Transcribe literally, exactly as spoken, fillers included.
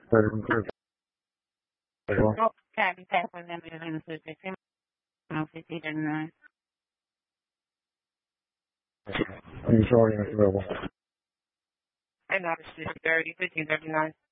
Oh, Cabby Pack for them in the fifteen, fifty thirty-nine. Are you showing us available? And not a thirty, fifteen thirty-nine.